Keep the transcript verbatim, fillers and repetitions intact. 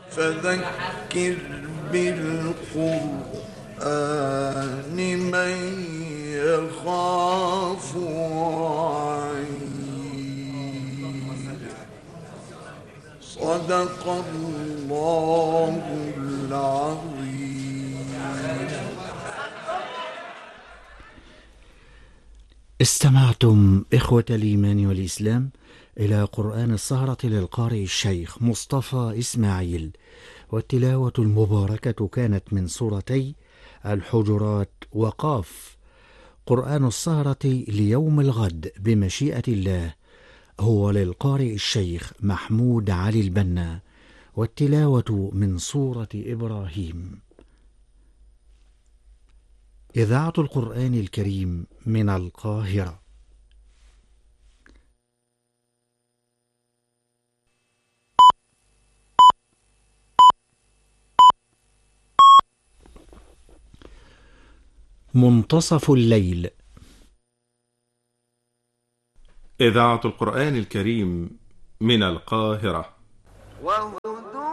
فذكر بالقرآن من يخاف وعيد. صدق الله العظيم. استمعتم إخوة الإيمان والإسلام إلى قرآن السهرة للقارئ الشيخ مصطفى إسماعيل، والتلاوة المباركة كانت من سورتي الحجرات وقاف. قرآن السهرة ليوم الغد بمشيئة الله هو للقارئ الشيخ محمود علي البنا، والتلاوة من سورة إبراهيم. إذاعة القرآن الكريم من القاهرة. منتصف الليل. إذاعة القرآن الكريم من القاهرة.